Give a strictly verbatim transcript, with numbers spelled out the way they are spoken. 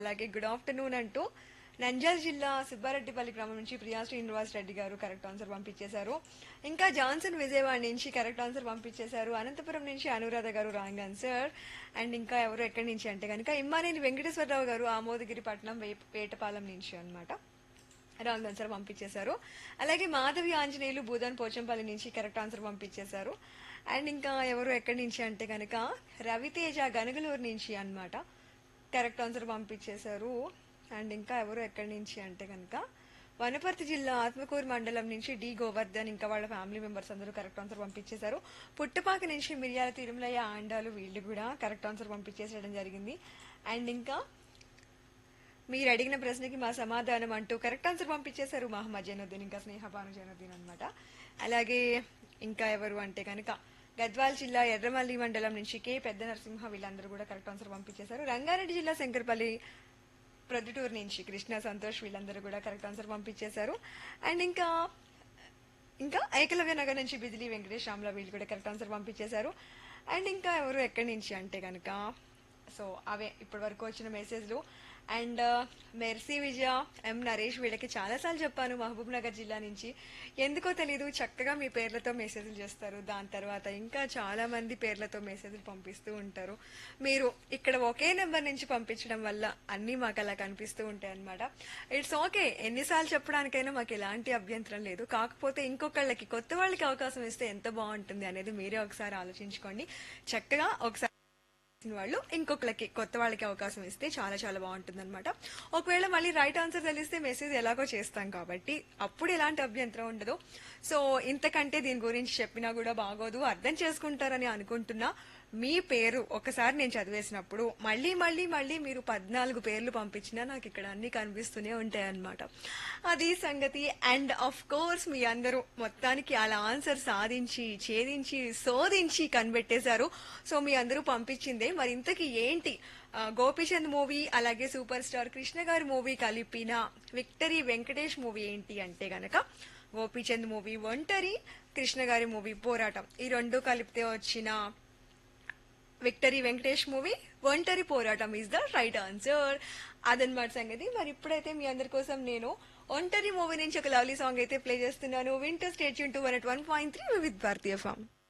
అలాగే good afternoon అంటూ నంద్యాల జిల్లా సుబ్బారెడ్డిపల్లి గ్రామం నుంచి ప్రియా శ్రీనివాస్ రెడ్డి గారు కరెక్ట్ ఆన్సర్ పంపించేశారు. ఇంకా జాన్సన్ విజయవాడ నుంచి కరెక్ట్ ఆన్సర్ పంపించేశారు. అనంతపురం నుంచి అనురాధ గారు రాంగ్ ఆన్సర్. అండ్ ఇంకా ఎవరు ఎక్కడి నుంచి అంటే కనుక ఇమ్మానేని వెంకటేశ్వరరావు గారు ఆమోదగిరి పట్నం వేప- వేటపాలెం నుంచి అన్నమాట రాంగ్ ఆన్సర్ పంపించేశారు. అలాగే మాధవి ఆంజనేయులు భూదాన్ పోచంపల్లి నుంచి కరెక్ట్ ఆన్సర్ పంపించేశారు. అండ్ ఇంకా ఎవరు ఎక్కడి నుంచి అంటే కనుక రవితేజ గనగలూరు నుంచి అన్నమాట కరెక్ట్ ఆన్సర్ పంపించేశారు. అండ్ ఇంకా ఎవరు ఎక్కడి నుంచి అంటే కనుక వనపర్తి జిల్లా ఆత్మకూరు మండలం నుంచి డి గోవర్ధన్ ఇంకా వాళ్ళ ఫ్యామిలీ మెంబర్స్ అందరూ కరెక్ట్ ఆన్సర్ పంపించేశారు. పుట్టపాక నుంచి మిరియాల తిరుమలయ్య ఆండాలు వీళ్ళు కూడా కరెక్ట్ ఆన్సర్ పంపించేసేయడం జరిగింది. అండ్ ఇంకా మీరు అడిగిన ప్రశ్నకి మా సమాధానం అంటూ కరెక్ట్ ఆన్సర్ పంపించేశారు మహమ్మద్ జైనుద్దీన్ ఇంకా స్నేహపాను జైనుద్దీన్ అనమాట. అలాగే ఇంకా ఎవరు అంటే కనుక గద్వాల్ జిల్లా ఎర్రమల్లి మండలం నుంచి కే పెద్ద నరసింహ వీళ్ళందరూ కూడా కరెక్ట్ ఆన్సర్ పంపించేశారు. రంగారెడ్డి జిల్లా శంకర్పల్లి ప్రొద్దుటూరు నుంచి కృష్ణ సంతోష్ వీళ్ళందరూ కూడా కరెక్ట్ ఆన్సర్ పంపించేశారు. అండ్ ఇంకా ఇంకా ఏకలవ్య నగర్ నుంచి బిజిలీ వెంకటేష్ రామ్ల వీళ్ళు కూడా కరెక్ట్ ఆన్సర్ పంపించేశారు. అండ్ ఇంకా ఎవరు ఎక్కడి నుంచి అంటే కనుక సో అవే ఇప్పటి వరకు వచ్చిన మెసేజ్లు. అండ్ మెర్సీ విజయ ఎం నరేష్ వీళ్ళకి చాలాసార్లు చెప్పాను మహబూబ్ నగర్ జిల్లా నుంచి, ఎందుకో తెలీదు చక్కగా మీ పేర్లతో మెసేజ్లు చేస్తారు. దాని తర్వాత ఇంకా చాలా మంది పేర్లతో మెసేజ్లు పంపిస్తూ ఉంటారు. మీరు ఇక్కడ ఒకే నెంబర్ నుంచి పంపించడం వల్ల అన్నీ మాకు అలా కనిపిస్తూ ఉంటాయి అనమాట. ఇట్స్ ఓకే, ఎన్నిసార్లు చెప్పడానికైనా మాకు ఎలాంటి అభ్యంతరం లేదు. కాకపోతే ఇంకొకళ్ళకి కొత్త వాళ్ళకి అవకాశం ఇస్తే ఎంత బాగుంటుంది అనేది మీరే ఒకసారి ఆలోచించుకోండి. చక్కగా ఒకసారి వాళ్ళు ఇంకొకరికి కొత్త వాళ్ళకి అవకాశం ఇస్తే చాలా చాలా బాగుంటుంది అనమాట. ఒకవేళ మళ్ళీ రైట్ ఆన్సర్ తెలిస్తే మెసేజ్ ఎలాగో చేస్తాం కాబట్టి అప్పుడు ఎలాంటి అభ్యంతరం ఉండదు. సో ఇంతకంటే దీని గురించి చెప్పినా కూడా బాగోదు, అర్థం చేసుకుంటారని అనుకుంటున్నా. మీ పేరు ఒకసారి నేను చదివేసినప్పుడు మళ్ళీ మళ్ళీ మళ్ళీ మీరు పద్నాలుగు పేర్లు పంపించినా నాకు ఇక్కడ అన్ని కనిపిస్తూనే ఉంటాయి అనమాట. అది సంగతి. అండ్ ఆఫ్ కోర్స్ మీ అందరూ మొత్తానికి అలా ఆన్సర్ సాధించి ఛేదించి శోధించి కనిపెట్టేశారు. సో మీ అందరూ పంపించిందే. మరి ఇంతకీ ఏంటి ఆ, గోపీచంద్ మూవీ అలాగే సూపర్ స్టార్ కృష్ణ గారి మూవీ కలిపిన విక్టరీ వెంకటేష్ మూవీ ఏంటి అంటే గనక గోపీచంద్ మూవీ ఒంటరి, కృష్ణ గారి మూవీ పోరాటం, ఈ రెండు కలిపితే వచ్చిన విక్టరీ వెంకటేష్ మూవీ ఒంటరి పోరాటం ఈజ్ ద రైట్ ఆన్సర్. అదనమాట సంగతి. మరి ఇప్పుడైతే మీ అందరి కోసం నేను ఒంటరి మూవీ నుంచి ఒక లవ్లీ సాంగ్ అయితే ప్లే చేస్తున్నాను. Winter state Yoon two one at one point three with Bharatiya form.